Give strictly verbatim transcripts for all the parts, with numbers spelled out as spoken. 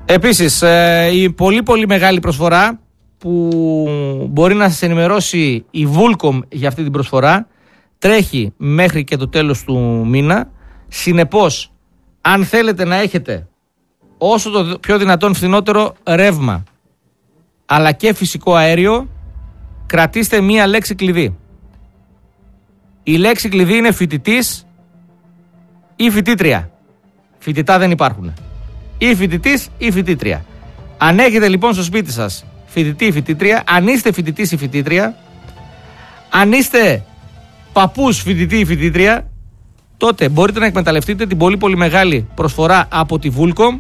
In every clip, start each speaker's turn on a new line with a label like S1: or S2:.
S1: Επίσης, ε, η πολύ πολύ μεγάλη προσφορά που μπορεί να σας ενημερώσει η Vulcom για αυτή την προσφορά τρέχει μέχρι και το τέλος του μήνα. Συνεπώς, αν θέλετε να έχετε όσο το πιο δυνατόν φθηνότερο ρεύμα αλλά και φυσικό αέριο, κρατήστε μία λέξη κλειδί. Η λέξη κλειδί είναι φοιτητής ή φοιτήτρια. Φοιτητά δεν υπάρχουν. Ή φοιτητής ή φοιτήτρια. Αν έχετε λοιπόν στο σπίτι σας φοιτητή ή φοιτήτρια, αν είστε φοιτητής ή φοιτήτρια, αν είστε παππούς φοιτητή ή φοιτήτρια, τότε μπορείτε να εκμεταλλευτείτε την πολύ πολύ μεγάλη προσφορά από τη Vulcom.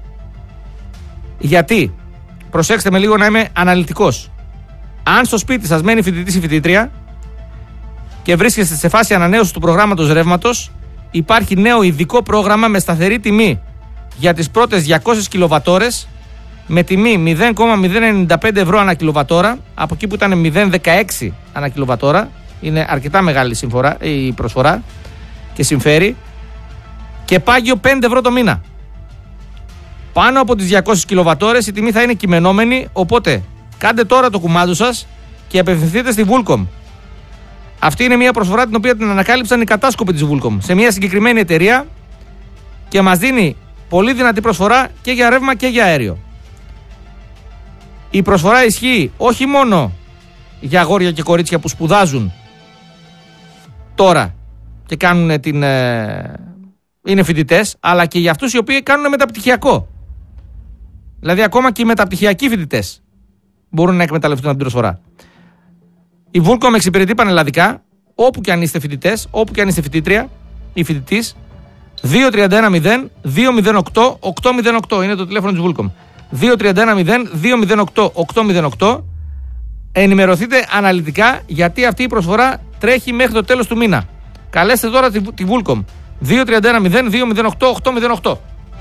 S1: Γιατί, προσέξτε με λίγο να είμαι αναλυτικός. Αν στο σπίτι σας μένει φοιτητής ή φοιτήτρια και βρίσκεστε σε φάση ανανέωσης του προγράμματος ρεύματος, υπάρχει νέο ειδικό πρόγραμμα με σταθερή τιμή για τις πρώτες διακόσιες κιλοβατόρες με τιμή μηδέν κόμμα μηδέν ενενήντα πέντε ευρώ ανά κιλοβατόρα, από εκεί που ήταν μηδέν κόμμα δεκαέξι ανά κιλοβατόρα. Είναι αρκετά μεγάλη συμφορά, η προσφορά και συμφέρει. Και πάγιο πέντε ευρώ το μήνα. Πάνω από τις διακόσιες κιλοβατόρες η τιμή θα είναι κειμενόμενη, οπότε κάντε τώρα το κουμάντο σας και απευθυνθείτε στη Vulcom. Αυτή είναι μια προσφορά την οποία την ανακάλυψαν οι κατάσκοποι της Vulcom σε μια συγκεκριμένη εταιρεία και μας δίνει πολύ δυνατή προσφορά και για ρεύμα και για αέριο. Η προσφορά ισχύει όχι μόνο για αγόρια και κορίτσια που σπουδάζουν τώρα και κάνουν την, ε, είναι φοιτητές, αλλά και για αυτούς οι οποίοι κάνουν μεταπτυχιακό. Δηλαδή ακόμα και οι μεταπτυχιακοί φοιτητές μπορούν να εκμεταλλευτούν αυτή την προσφορά. Η Vulcom εξυπηρετεί πανελλαδικά, όπου και αν είστε φοιτητές, όπου και αν είστε φοιτήτρια ή φοιτητής. δύο τρία ένα μηδέν δύο μηδέν οκτώ οκτώ μηδέν οκτώ είναι το τηλέφωνο της Vulcom. δύο τρία ένα μηδέν δύο μηδέν οκτώ οκτώ μηδέν οκτώ. Ενημερωθείτε αναλυτικά, γιατί αυτή η προσφορά τρέχει μέχρι το τέλος του μήνα. Καλέστε τώρα τη, τη Vulcom. δύο τρία ένα μηδέν δύο μηδέν οκτώ οκτώ μηδέν οκτώ.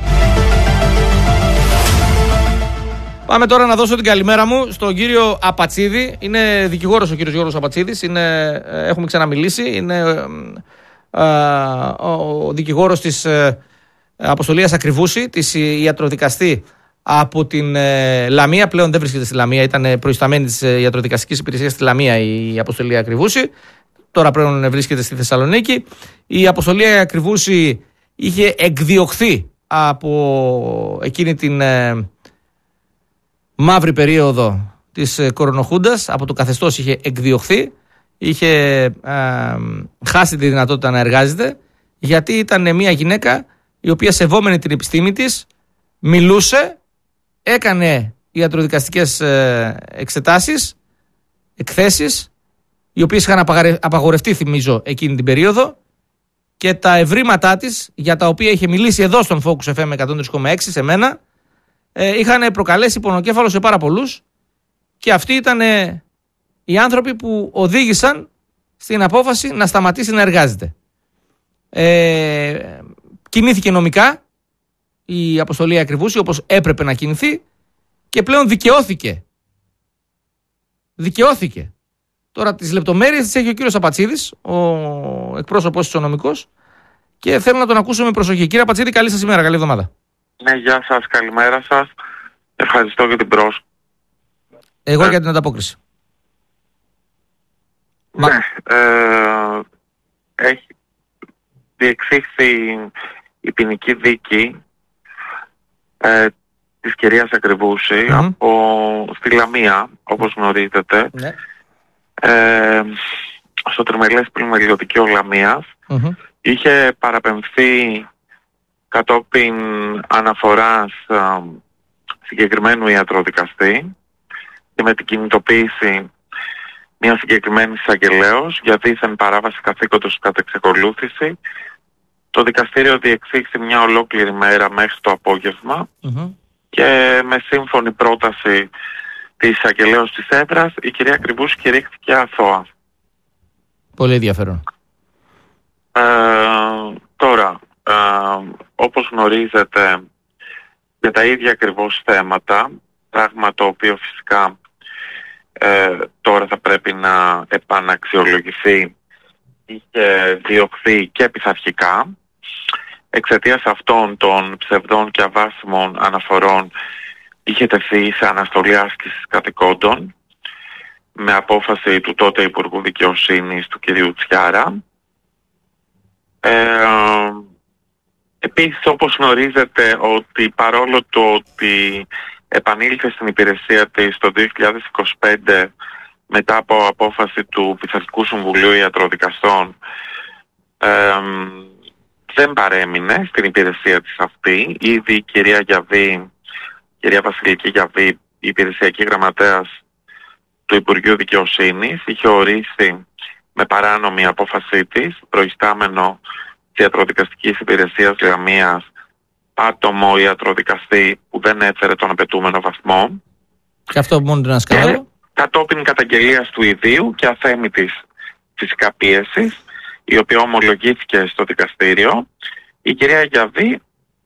S1: Πάμε τώρα να δώσω την καλημέρα μου στον κύριο Απατσίδη. Είναι δικηγόρος ο κύριος Γιώργος Απατσίδης. Είναι, έχουμε ξαναμιλήσει. Είναι ε, ο δικηγόρος της ε, Αποστολίας Ακριβούση, της ιατροδικαστή από την ε, Λαμία. Πλέον δεν βρίσκεται στη Λαμία. Ήταν προϊσταμένη της ε, ιατροδικαστικής υπηρεσίας στη Λαμία η Αποστολία Ακριβούση. Τώρα πλέον βρίσκεται στη Θεσσαλονίκη. Η Αποστολία Ακριβούση είχε εκδιωχθεί από εκείνη την ε, μαύρη περίοδο της ε, κορονοχούντας. Από το καθεστώς είχε εκδιωχθεί. Είχε ε, χάσει τη δυνατότητα να εργάζεται, γιατί ήταν μια γυναίκα η οποία, σεβόμενη την επιστήμη της, μιλούσε, έκανε ιατροδικαστικές ε, εξετάσεις, εκθέσεις, οι οποίες είχαν απαγορευτεί, θυμίζω, εκείνη την περίοδο, και τα ευρήματά της, για τα οποία είχε μιλήσει εδώ στον Focus εφ εμ εκατόν τρία κόμμα έξι σε μένα, ε, είχαν προκαλέσει πονοκέφαλο σε πάρα πολλούς, και αυτοί ήταν ε, οι άνθρωποι που οδήγησαν στην απόφαση να σταματήσει να εργάζεται. Ε, κινήθηκε νομικά η Αποστολή Ακριβούση όπως έπρεπε να κινηθεί και πλέον δικαιώθηκε. Δικαιώθηκε. Τώρα τις λεπτομέρειες τις έχει ο κύριος Απατσίδης, ο εκπρόσωπος της ο νομικός, και θέλω να τον ακούσω με προσοχή. Κύριε Απατσίδη, καλή σας ημέρα, καλή εβδομάδα.
S2: Ναι, γεια σας, καλημέρα σας. Ευχαριστώ για την πρόσκληση.
S1: Εγώ ε... για την ανταπόκριση.
S2: Ναι, ε, έχει διεξήχθη η ποινική δίκη ε, της κυρίας Ακριβούση mm-hmm. από στη Λαμία, όπως γνωρίζετε, ναι. ε, στο τριμελές πλημμυριωτικείο Λαμίας. Mm-hmm. Είχε παραπεμφθεί κατόπιν αναφοράς ε, συγκεκριμένου ιατροδικαστή και με την κινητοποίηση μια συγκεκριμένη εισαγγελέως για δίθεν παράβαση καθήκοντος κατά εξακολούθηση. Το δικαστήριο διεξήχθη μια ολόκληρη μέρα μέχρι το απόγευμα mm-hmm. και με σύμφωνη πρόταση της εισαγγελέως της έδρας η κυρία Ακριβούση κηρύχθηκε αθώα.
S1: Πολύ ενδιαφέρον.
S2: Ε, τώρα, ε, όπως γνωρίζετε, για τα ίδια ακριβώς θέματα, πράγμα το οποίο φυσικά Ε, τώρα θα πρέπει να επαναξιολογηθεί, είχε διωχθεί και πειθαρχικά. εξαιτίας αυτών των ψευδών και αβάσιμων αναφορών είχε τεθεί σε αναστολή άσκησης καθηκόντων με απόφαση του τότε Υπουργού Δικαιοσύνης του κυρίου Τσιάρα. Ε, επίσης, όπως γνωρίζετε, ότι παρόλο το ότι επανήλθε στην υπηρεσία της το δύο χιλιάδες είκοσι πέντε μετά από απόφαση του Πειθαρχικού Συμβουλίου Ιατροδικαστών, ε, δεν παρέμεινε στην υπηρεσία της αυτή. Ήδη η κυρία Γιαβή, κυρία Βασιλική Γιαβή, η υπηρεσιακή γραμματέας του Υπουργείου Δικαιοσύνης, είχε ορίσει με παράνομη απόφασή της προϊστάμενο της Ιατροδικαστικής Υπηρεσίας Λαμίας άτομο ιατροδικαστή που δεν έφερε τον απαιτούμενο βαθμό.
S1: Και αυτό μόνο είναι ένα σκάνδαλο.
S2: Κατόπιν καταγγελίας του ιδίου και αθέμητης φυσικά πίεσης, η οποία ομολογήθηκε στο δικαστήριο, η κυρία Γιαβή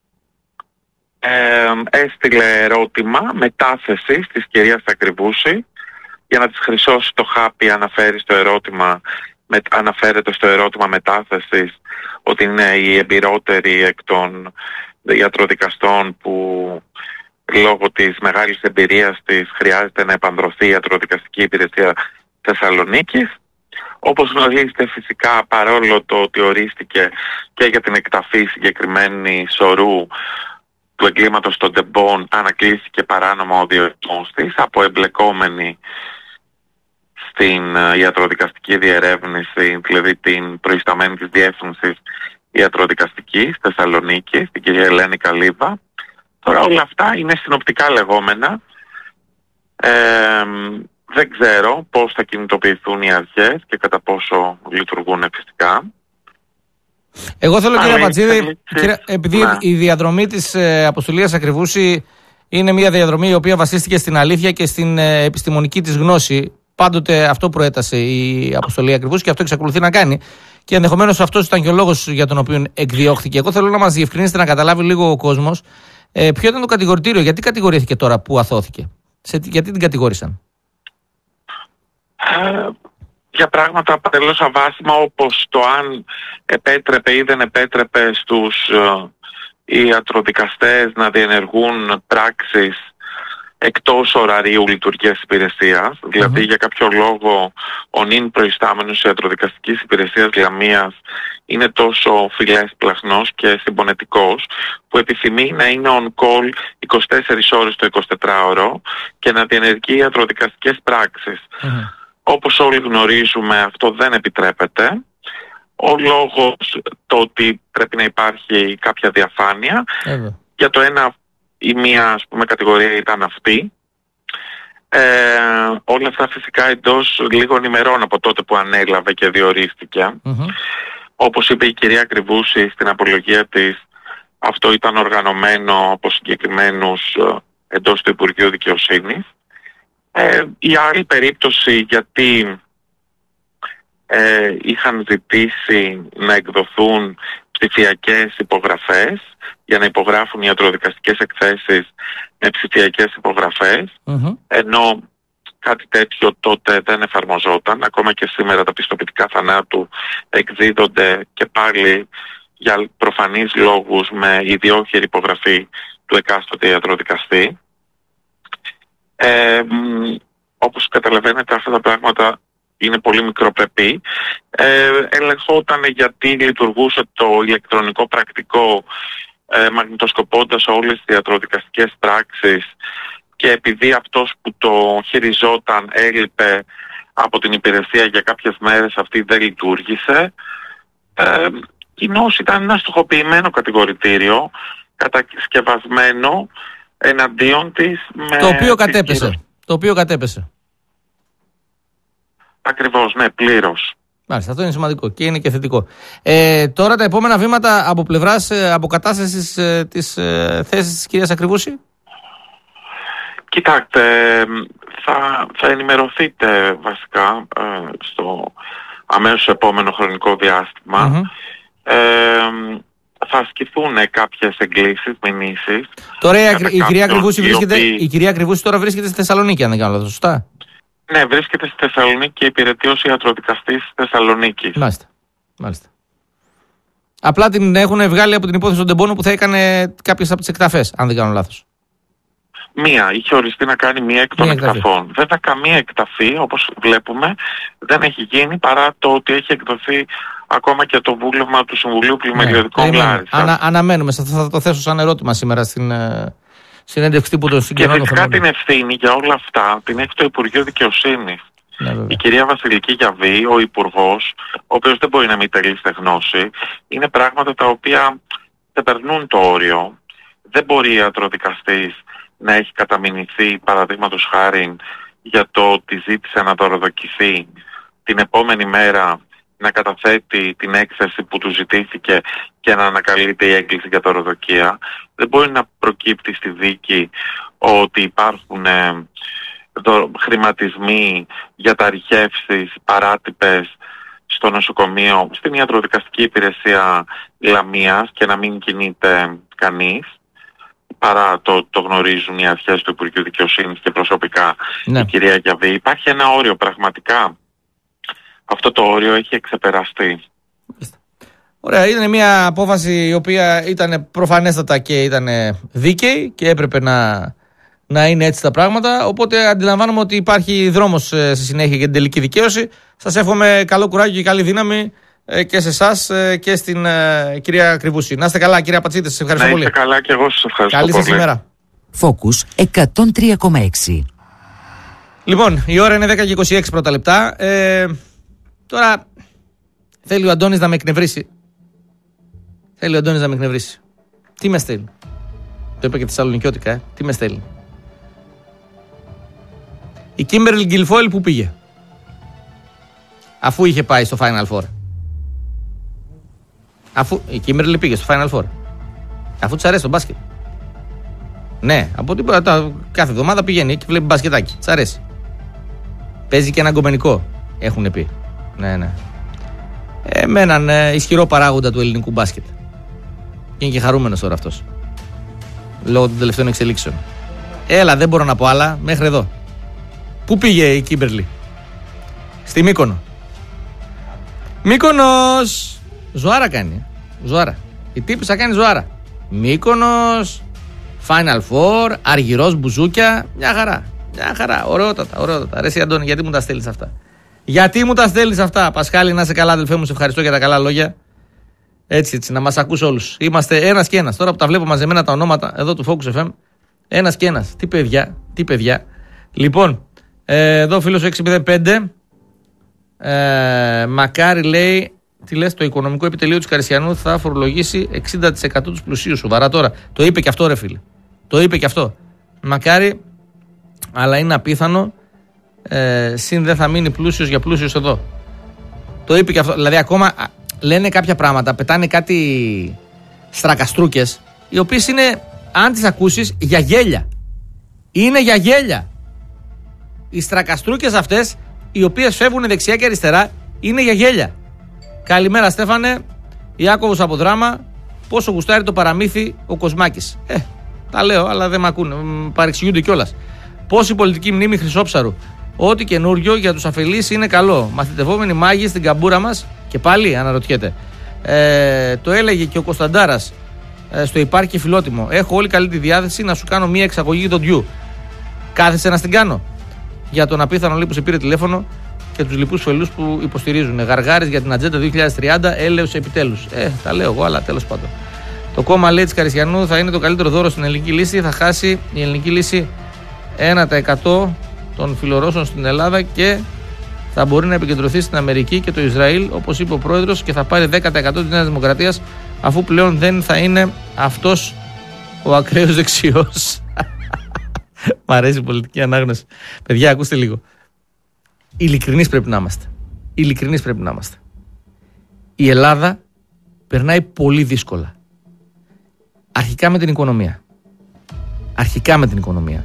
S2: ε, έστειλε ερώτημα μετάθεσης της κυρίας Ακριβούση για να της χρυσώσει το χάπι. Αναφέρει στο ερώτημα, με, αναφέρεται στο ερώτημα μετάθεσης ότι είναι η εμπειρότερη εκ των ιατροδικαστών που λόγω της μεγάλης εμπειρίας της χρειάζεται να επανδρωθεί η Ιατροδικαστική Υπηρεσία Θεσσαλονίκης. Όπως γνωρίζετε, φυσικά, παρόλο το ότι ορίστηκε και για την εκταφή συγκεκριμένη σωρού του εγκλήματος των Ντεμπών, ανακλήθηκε παράνομα ο διορισμός της από εμπλεκόμενη στην ιατροδικαστική διερεύνηση, δηλαδή την προϊσταμένη της διεύθυνσης ιατροδικαστικής Θεσσαλονίκης, την κυρία Ελένη Καλύβα. Τώρα όλα αυτά είναι συνοπτικά λεγόμενα. Ε, δεν ξέρω πώς θα κινητοποιηθούν οι αρχές και κατά πόσο λειτουργούν φυσικά.
S1: Εγώ θέλω, κύριε Πατζίδη, επειδή ναι. η διαδρομή της ε, Αποστολίας Ακριβούση είναι μια διαδρομή η οποία βασίστηκε στην αλήθεια και στην ε, επιστημονική της γνώση. Πάντοτε αυτό προέτασε η Αποστολή Ακριβούση και αυτό εξακολουθεί να κάνει. Και ενδεχομένως αυτός ήταν και ο λόγος για τον οποίο εκδιώχθηκε. Εγώ θέλω να μας διευκρινίσετε, να καταλάβει λίγο ο κόσμος, ε, ποιο ήταν το κατηγορητήριο, γιατί κατηγορήθηκε τώρα που αθώθηκε, σε, γιατί την κατηγόρησαν.
S2: Ε, για πράγματα παντελώς αβάσιμα, όπως το αν επέτρεπε ή δεν επέτρεπε στους ε, ιατροδικαστές να διενεργούν πράξεις εκτός ωραρίου λειτουργίας υπηρεσίας. Mm-hmm. Δηλαδή για κάποιο λόγο ο νυν προϊστάμενος ιατροδικαστικής υπηρεσίας Λαμίας είναι τόσο φιλές πλαχνός και συμπονετικός που επιθυμεί να είναι on call είκοσι τέσσερις ώρες το εικοσιτετράωρο και να διενεργεί ιατροδικαστικές πράξεις. Mm-hmm. Όπως όλοι γνωρίζουμε, αυτό δεν επιτρέπεται. Ο λόγος το ότι πρέπει να υπάρχει κάποια διαφάνεια. Mm-hmm. Για το ένα η μία, ας πούμε, κατηγορία ήταν αυτή. Ε, όλα αυτά φυσικά εντός λίγων ημερών από τότε που ανέλαβε και διορίστηκε. Mm-hmm. Όπως είπε η κυρία Ακριβούση στην απολογία της, αυτό ήταν οργανωμένο από συγκεκριμένους εντός του Υπουργείου Δικαιοσύνης. Ε, η άλλη περίπτωση, γιατί ε, είχαν ζητήσει να εκδοθούν ψηφιακές υπογραφές για να υπογράφουν οι ιατροδικαστικές εκθέσεις με ψηφιακές υπογραφές, mm-hmm. ενώ κάτι τέτοιο τότε δεν εφαρμοζόταν. Ακόμα και σήμερα τα πιστοποιητικά θανάτου εκδίδονται και πάλι για προφανείς λόγους με ιδιόχειρη υπογραφή του εκάστοτε ιατροδικαστή. Ε, όπως καταλαβαίνετε, αυτά τα πράγματα είναι πολύ μικροπρεπή. Ε, ελεγχόταν γιατί λειτουργούσε το ηλεκτρονικό πρακτικό ε, μαγνητοσκοπώντας όλες τις ιατροδικαστικές πράξεις και επειδή αυτός που το χειριζόταν έλειπε από την υπηρεσία για κάποιες μέρες, αυτή δεν λειτουργήσε. Ε, κοινώς ήταν ένα στοχοποιημένο κατηγορητήριο, κατασκευασμένο εναντίον της. Με
S1: το οποίο κατέπεσε. Της... Το οποίο κατέπεσε.
S2: Ακριβώς, ναι, πλήρως.
S1: Μάλιστα, αυτό είναι σημαντικό και είναι και θετικό. Ε, τώρα τα επόμενα βήματα από πλευράς ε, αποκατάστασης ε, της ε, θέσης της κυρίας Ακριβούση.
S2: Κοιτάξτε, θα, θα ενημερωθείτε βασικά ε, στο αμέσως επόμενο χρονικό διάστημα. Mm-hmm. Ε, θα ασκηθούν κάποιες εγκλήσεις, μηνύσεις.
S1: Τώρα η, η, κυρία Ακριβούση βρίσκεται, οποίοι... η κυρία Ακριβούση τώρα βρίσκεται στη Θεσσαλονίκη, αν δεν κάνω λάθος, σωστά.
S2: Ναι, βρίσκεται στη Θεσσαλονίκη και υπηρετεί ως ιατροδικαστής της Θεσσαλονίκης.
S1: Μάλιστα. Μάλιστα. Απλά την έχουν βγάλει από την υπόθεση των Τεμπώνου που θα έκανε κάποιες από τις εκταφές, αν δεν κάνω λάθος.
S2: Μία, είχε οριστεί να κάνει μία εκ των
S1: Μία
S2: εκταφών. Βέβαια καμία εκταφή, όπως βλέπουμε, δεν έχει γίνει παρά το ότι έχει εκδοθεί ακόμα και το βούλευμα του Συμβουλίου Πλημελιωδικών
S1: ναι,
S2: Λάρισα.
S1: Ανα, αναμένουμε, θα το θέσω σαν ερώτημα σήμερα στην ε, συνέντευξη που τον συγκεκριμένο.
S2: Και φυσικά την ευθύνη για όλα αυτά την έχει το Υπουργείο Δικαιοσύνης.
S1: Ναι,
S2: η κυρία Βασιλική Γιαβή, ο Υπουργός, ο οποίος δεν μπορεί να μην τελείστε γνώση, είναι πράγματα τα οποία δεν περνούν το όριο. Δεν μπορεί ιατροδικαστής να έχει καταμηνηθεί, παραδείγματος χάριν, για το ότι ζήτησε να δωροδοκηθεί την επόμενη μέρα να καταθέτει την έκθεση που του ζητήθηκε και να ανακαλείται η έγκληση για δωροδοκία. Δεν μπορεί να προκύπτει στη δίκη ότι υπάρχουν ε, δο, χρηματισμοί για ταρυχεύσεις παράτυπες στο νοσοκομείο, στην ιατροδικαστική υπηρεσία Λαμίας και να μην κινείται κανείς, παρά το, το γνωρίζουν οι αρχές του Υπουργείου Δικαιοσύνης και προσωπικά ναι. η κυρία Γιαβή. Υπάρχει ένα όριο πραγματικά. Αυτό το όριο έχει εξεπεραστεί.
S1: Ωραία, ήταν μια απόφαση η οποία ήταν προφανέστατα και ήταν δίκαιη και έπρεπε να, να είναι έτσι τα πράγματα. Οπότε αντιλαμβάνομαι ότι υπάρχει δρόμος στη συνέχεια για την τελική δικαίωση. Σας εύχομαι καλό κουράγιο και καλή δύναμη και σε εσάς και στην uh, κυρία Κρυβούση. Να είστε καλά, κυρία Πατσίδη, σας ευχαριστώ πολύ.
S2: Να είστε καλά και εγώ σας ευχαριστώ
S1: καλή
S2: πολύ.
S1: Καλή σας ημέρα.
S3: Focus εκατόν τρία κόμμα έξι.
S1: Λοιπόν, η ώρα είναι δέκα και είκοσι έξι πρώτα λεπτά. Ε, τώρα θέλει ο Αντώνης να με εκνευρίσει. Θέλει ο Αντώνης να με εκνευρίσει. Τι με στέλνει. Το είπα και θεσσαλονικιώτικα, ε. Τι με στέλνει. Η Κίμπερλι Γκιλφόιλ που πήγε, αφού είχε πάει στο Final Four. Αφού η Κίμπερλι πήγε στο Final Four. Αφού της αρέσει το μπάσκετ. Ναι, από την κάθε εβδομάδα πηγαίνει και βλέπει μπασκετάκι. Της αρέσει. Παίζει και ένα γκομενικό, έχουν πει. Ναι, ναι. Ε, με έναν ε, ισχυρό παράγοντα του ελληνικού μπάσκετ. Και είναι και χαρούμενος τώρα αυτός. Λόγω των τελευταίων εξελίξεων. Έλα, δεν μπορώ να πω άλλα, μέχρι εδώ. Πού πήγε η Κίμπερλι? Στη Μύκονο. Μύκονος! Ζωάρα κάνει. Ζωάρα. Η τύπισσα κάνει ζωάρα. Μύκονος, Final Four, Αργυρός, μπουζούκια. Μια χαρά. Μια χαρά. Ωραιότατα, ωραιότατα. Ρε εσύ Αντώνη, γιατί μου τα στέλνεις αυτά? Γιατί μου τα στέλνεις αυτά? Πασχάλη, να είσαι καλά, αδελφέ μου, σε ευχαριστώ για τα καλά λόγια. Έτσι, έτσι, να μας ακούς όλους. Είμαστε ένας και ένας. Τώρα που τα βλέπω μαζεμένα τα ονόματα εδώ του Focus εφ εμ, ένας και ένας. Τι παιδιά, τι παιδιά. Λοιπόν, ε, εδώ ο φίλος έξι μηδέν πέντε. Ε, μακάρι λέει, τι λες, το οικονομικό επιτελείο του Καρισιανού θα φορολογήσει εξήντα τοις εκατό τους πλουσίους. Σοβαρά τώρα. Το είπε και αυτό, ρε φίλε. Το είπε και αυτό. Μακάρι, αλλά είναι απίθανο. Ε, συν δεν θα μείνει πλούσιος για πλούσιος εδώ. Το είπε και αυτό. Δηλαδή, ακόμα λένε κάποια πράγματα, πετάνε κάτι στρακαστρούκες, οι οποίες είναι, αν τις ακούσεις, για γέλια. Είναι για γέλια. Οι στρακαστρούκες αυτές, οι οποίες φεύγουν δεξιά και αριστερά, είναι για γέλια. Καλημέρα, Στέφανε. Ιάκωβος από Δράμα. Πόσο γουστάρει το παραμύθι ο Κοσμάκης. Ε, τα λέω, αλλά δεν μ' ακούνε. Παρεξηγούνται κιόλας. Πόση πολιτική μνήμη Χρυσόψαρου. Ό,τι καινούριο για τους αφελείς είναι καλό. Μαθητευόμενοι μάγοι στην καμπούρα μας. Και πάλι αναρωτιέται. Ε, το έλεγε και ο Κωνσταντάρας ε, στο Υπάρχει Φιλότιμο. Έχω όλη καλή τη διάθεση να σου κάνω μία εξαγωγή δοντιού. Κάθεσε να στην κάνω. Για τον απίθανο λέει που σε πήρε τηλέφωνο και τους λοιπούς φελούς που υποστηρίζουν. Γαργάρης για την Ατζέντα δύο χιλιάδες τριάντα, έλεος επιτέλους. Ε, τα λέω εγώ, αλλά τέλος πάντων. Το κόμμα λέει της Καρισιανού θα είναι το καλύτερο δώρο στην ελληνική λύση. Θα χάσει η ελληνική λύση ένα τοις εκατό των φιλορώσων στην Ελλάδα και θα μπορεί να επικεντρωθεί στην Αμερική και το Ισραήλ, όπως είπε ο πρόεδρος, και θα πάρει δέκα τοις εκατό της Νέας Δημοκρατίας, αφού πλέον δεν θα είναι αυτός ο ακραίος δεξιός. Μ' αρέσει η πολιτική ανάγνωση. Παιδιά, ακούστε λίγο. Ειλικρινείς πρέπει να είμαστε. Ειλικρινείς πρέπει να είμαστε. Η Ελλάδα περνάει πολύ δύσκολα. Αρχικά με την οικονομία. Αρχικά με την οικονομία.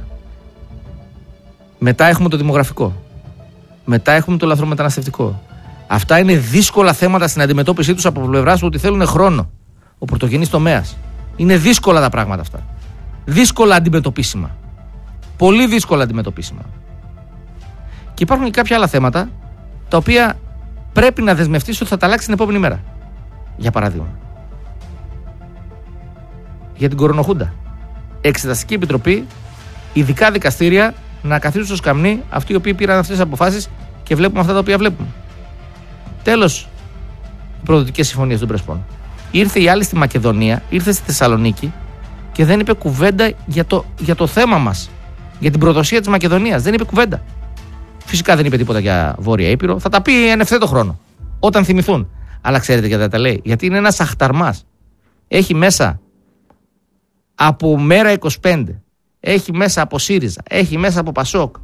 S1: Μετά έχουμε το δημογραφικό. Μετά έχουμε το λαθρομεταναστευτικό. Αυτά είναι δύσκολα θέματα στην αντιμετώπιση τους από πλευράς του ότι θέλουν χρόνο. Ο πρωτογενής τομέας. Είναι δύσκολα τα πράγματα αυτά. Δύσκολα αντιμετωπίσιμα. Πολύ δύσκολα αντιμετωπίσιμα. Και υπάρχουν και κάποια άλλα θέματα τα οποία πρέπει να δεσμευτείς ότι θα τα αλλάξει την επόμενη μέρα. Για παράδειγμα, για την κορονοχούντα. Εξεταστική επιτροπή, ειδικά δικαστήρια να καθίσουν στο σκαμνί αυτοί οι οποίοι πήραν αυτές τις αποφάσεις και βλέπουμε αυτά τα οποία βλέπουμε. Τέλος, οι προδοτικές συμφωνίες των Πρεσπών. Ήρθε η άλλη στη Μακεδονία, ήρθε στη Θεσσαλονίκη και δεν είπε κουβέντα για το, για το θέμα μας. Για την προδοσία της Μακεδονίας. Δεν είπε κουβέντα. Φυσικά δεν είπε τίποτα για Βόρεια Ήπειρο. Θα τα πει εν ευθέτω χρόνο. Όταν θυμηθούν. Αλλά ξέρετε γιατί τα λέει. Γιατί είναι ένας αχταρμάς. Έχει μέσα από Μέρα είκοσι πέντε. Έχει μέσα από ΣΥΡΙΖΑ. Έχει μέσα από ΠΑΣΟΚ.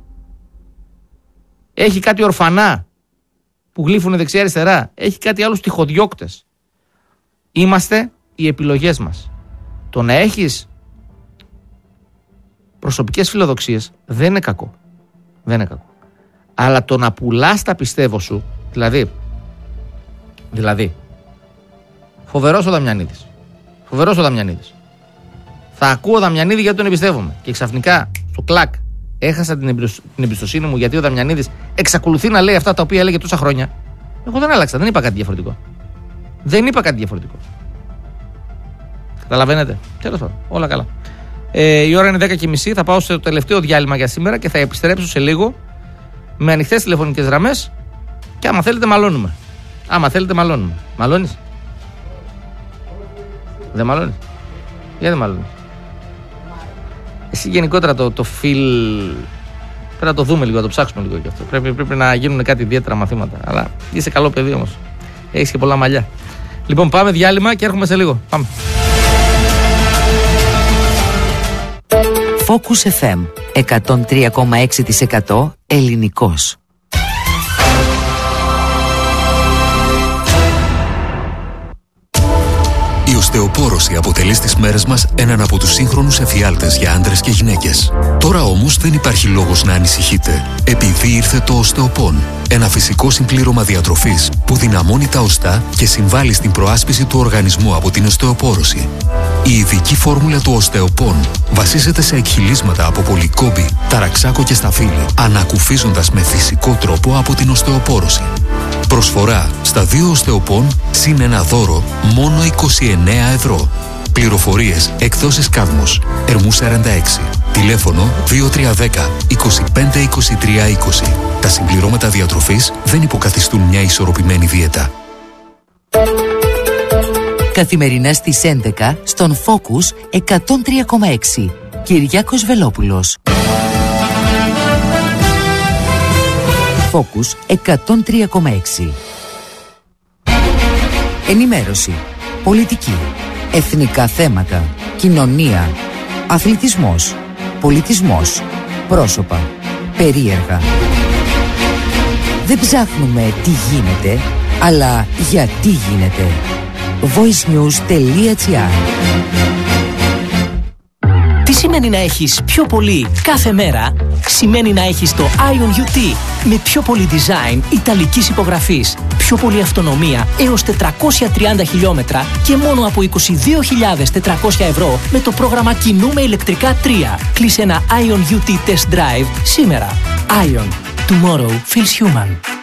S1: Έχει κάτι ορφανά που γλύφουν δεξιά-αριστερά. Έχει κάτι άλλους τυχοδιώκτες. Είμαστε οι επιλογές μας. Το να έχεις προσωπικές φιλοδοξίες δεν είναι κακό. Δεν είναι κακό. Αλλά το να πουλάς τα πιστεύω σου, δηλαδή, δηλαδή, φοβερός ο Δαμιανίδης. Φοβερός ο Δαμιανίδης. Θα ακούω Δαμιανίδη γιατί τον εμπιστεύομαι. Και ξαφνικά, στο κλακ, έχασα την, εμπιστοσ... την εμπιστοσύνη μου γιατί ο Δαμιανίδης εξακολουθεί να λέει αυτά τα οποία έλεγε τόσα χρόνια. Εγώ δεν άλλαξα, δεν είπα κάτι διαφορετικό. Δεν είπα κάτι διαφορετικό. Καταλαβαίνετε. Τέλος πάντων, όλα καλά. Ε, η ώρα είναι δέκα και μισή. Θα πάω στο τελευταίο διάλειμμα για σήμερα και θα επιστρέψω σε λίγο με ανοιχτές τηλεφωνικές γραμμές. Και άμα θέλετε, μαλώνουμε. Άμα θέλετε, μαλώνουμε. Μαλώνεις? Δεν μαλώνεις? Γιατί δεν μαλώνεις? Εσύ γενικότερα το, το feel. Πρέπει να το δούμε λίγο, να το ψάξουμε λίγο και αυτό. Πρέπει, πρέπει να γίνουν κάτι ιδιαίτερα μαθήματα. Αλλά είσαι καλό παιδί όμως. Έχεις και πολλά μαλλιά. Λοιπόν, πάμε διάλειμμα και έρχομαι σε λίγο. Πάμε.
S3: Focus εφ εμ εκατόν τρία κόμμα έξι τοις εκατό ελληνικός.
S4: Η οστεοπόρωση αποτελεί στις μέρες μας έναν από τους σύγχρονους εφιάλτες για άντρες και γυναίκες. Τώρα όμως δεν υπάρχει λόγος να ανησυχείτε, επειδή ήρθε το οστεοπόν. Ένα φυσικό συμπλήρωμα διατροφής που δυναμώνει τα οστά και συμβάλλει στην προάσπιση του οργανισμού από την οστεοπόρωση. Η ειδική φόρμουλα του οστεοπόν βασίζεται σε εκχυλίσματα από πολυκόμπη, ταραξάκο και σταφύλι, ανακουφίζοντας με φυσικό τρόπο από την οστεοπόρωση. Προσφορά στα δύο οστεοπόν συν ένα δώρο μόνο είκοσι εννέα ευρώ. Πληροφορίες εκδόσεις Κάδμος, Ερμού σαράντα έξι. Τηλέφωνο δύο τρία ένα μηδέν είκοσι πέντε είκοσι τρία είκοσι. Τα συμπληρώματα διατροφής δεν υποκαθιστούν μια ισορροπημένη δίαιτα.
S3: Καθημερινά στις έντεκα στον Focus εκατόν τρία κόμμα έξι. Κυριάκος Βελόπουλος. Focus εκατόν τρία κόμμα έξι. Ενημέρωση, πολιτική, εθνικά θέματα, κοινωνία, αθλητισμός, πολιτισμός, πρόσωπα, περίεργα. Δεν ψάχνουμε τι γίνεται, αλλά γιατί γίνεται. voicenews.gr.
S5: Τι σημαίνει να έχεις πιο πολύ κάθε μέρα? Σημαίνει να έχεις το Ion γιου τι με πιο πολύ design ιταλικής υπογραφής, πιο πολύ αυτονομία έως τετρακόσια τριάντα χιλιόμετρα και μόνο από είκοσι δύο χιλιάδες τετρακόσια ευρώ με το πρόγραμμα Κινούμε ηλεκτρικά τρία. Κλείσε ένα Ion γιου τι Test Drive σήμερα. Ion. Tomorrow feels human.